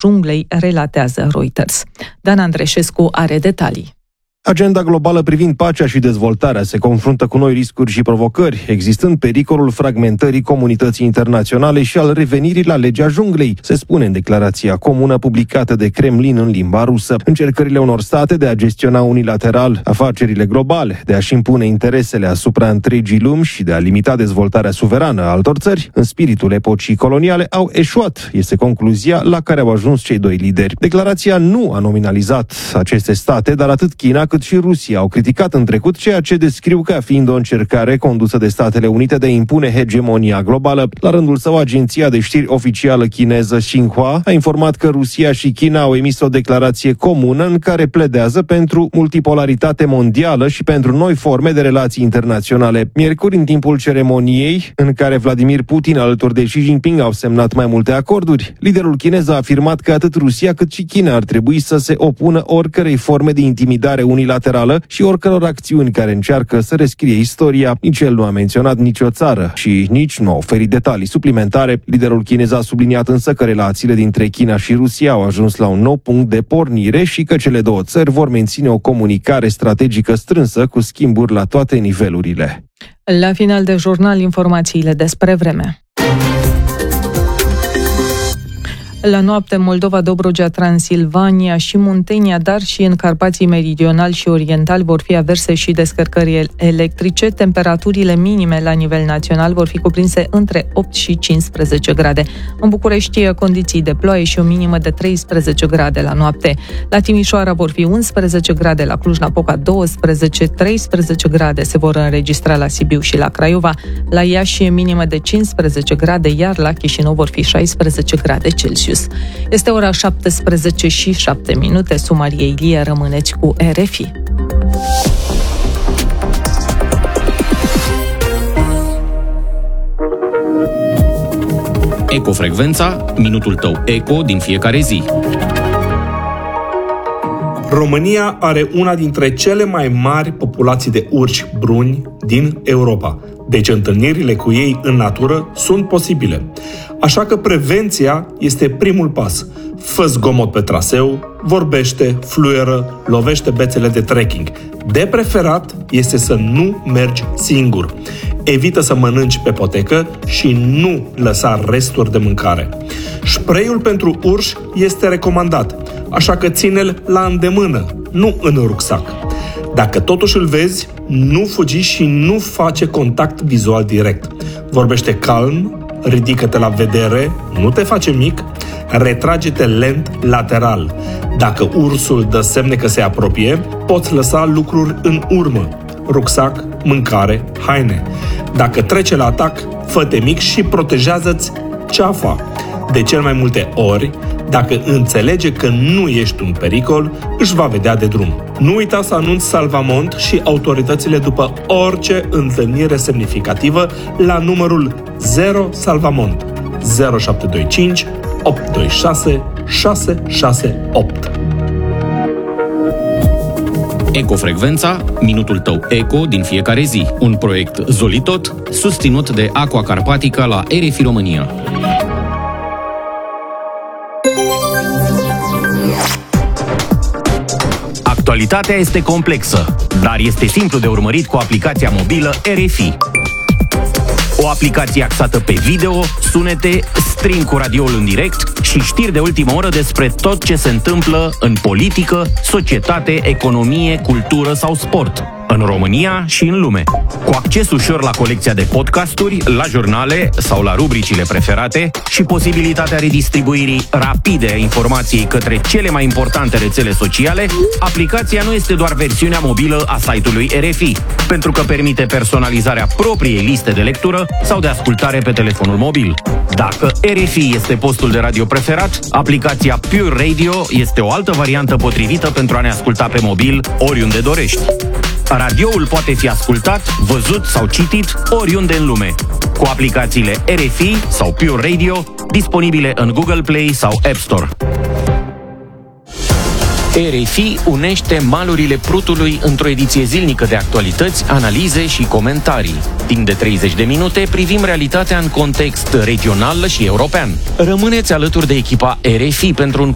junglei, relatează Reuters. Dan Andreșescu are detalii. Agenda globală privind pacea și dezvoltarea se confruntă cu noi riscuri și provocări, existând pericolul fragmentării comunității internaționale și al revenirii la legea junglei, se spune în declarația comună publicată de Kremlin în limba rusă. Încercările unor state de a gestiona unilateral afacerile globale, de a-și impune interesele asupra întregii lumi și de a limita dezvoltarea suverană a altor țări, în spiritul epocii coloniale, au eșuat, este concluzia la care au ajuns cei doi lideri. Declarația nu a nominalizat aceste state, dar atât China cât și Rusia au criticat în trecut ceea ce descriu ca fiind o încercare condusă de Statele Unite de a impune hegemonia globală. La rândul său, agenția de știri oficială chineză Xinhua a informat că Rusia și China au emis o declarație comună în care pledează pentru multipolaritate mondială și pentru noi forme de relații internaționale. Miercuri, în timpul ceremoniei, în care Vladimir Putin alături de Xi Jinping au semnat mai multe acorduri, liderul chinez a afirmat că atât Rusia cât și China ar trebui să se opună oricărei forme de intimidare unilaterală și oricăror acțiuni care încearcă să rescrie istoria. Nici el nu a menționat nicio țară și nici nu a oferit detalii suplimentare. Liderul chinez a subliniat însă că relațiile dintre China și Rusia au ajuns la un nou punct de pornire și că cele două țări vor menține o comunicare strategică strânsă cu schimburi la toate nivelurile. La final de jurnal, informațiile despre vreme. La noapte, Moldova, Dobrogea, Transilvania și Muntenia, dar și în Carpații meridionali și orientali vor fi averse și descărcări electrice. Temperaturile minime la nivel național vor fi cuprinse între 8 și 15 grade. În București, condiții de ploaie și o minimă de 13 grade la noapte. La Timișoara vor fi 11 grade, la Cluj-Napoca 12, 13 grade se vor înregistra la Sibiu și la Craiova. La Iași, minimă de 15 grade, iar la Chișinău vor fi 16 grade Celsius. Este ora 17 și 7 minute. Sumarie Ilie, rămâneți cu RFI. Ecofrecvența, minutul tău eco din fiecare zi. România are una dintre cele mai mari populații de urși bruni din Europa. Deci întâlnirile cu ei în natură sunt posibile. Așa că prevenția este primul pas. Fă zgomot pe traseu, vorbește, fluieră, lovește bețele de trekking. De preferat este să nu mergi singur. Evită să mănânci pe potecă și nu lăsa resturi de mâncare. Spray-ul pentru urși este recomandat, așa că ține-l la îndemână, nu în rucsac. Dacă totuși îl vezi, nu fugi și nu face contact vizual direct. Vorbește calm, ridică-te la vedere, nu te face mic, retrage-te lent lateral. Dacă ursul dă semne că se apropie, poți lăsa lucruri în urmă. Rucsac, mâncare, haine. Dacă trece la atac, fă-te mic și protejează-ți ceafa. De cel mai multe ori, dacă înțelege că nu ești un pericol, își va vedea de drum. Nu uita să anunți salvamont și autoritățile după orice întâlnire semnificativă la numărul 0 salvamont 0725 826 668. Ecofrecvența, minutul tău eco din fiecare zi. Un proiect Zolitot, susținut de Aqua Carpatica la RFI România. Actualitatea este complexă, dar este simplu de urmărit cu aplicația mobilă RFI. O aplicație axată pe video, sunete, stream cu radioul în direct și știri de ultimă oră despre tot ce se întâmplă în politică, societate, economie, cultură sau sport, în România și în lume. Cu acces ușor la colecția de podcasturi, la jurnale sau la rubricile preferate și posibilitatea redistribuirii rapide a informației către cele mai importante rețele sociale, aplicația nu este doar versiunea mobilă a site-ului RFI, pentru că permite personalizarea propriei liste de lectură sau de ascultare pe telefonul mobil. Dacă RFI este postul de radio preferat, aplicația Pure Radio este o altă variantă potrivită pentru a ne asculta pe mobil oriunde dorești. Radioul poate fi ascultat, văzut sau citit oriunde în lume, cu aplicațiile RFI sau Pure Radio, disponibile în Google Play sau App Store. RFI unește malurile Prutului într-o ediție zilnică de actualități, analize și comentarii. Timp de 30 de minute privim realitatea în context regional și european. Rămâneți alături de echipa RFI pentru un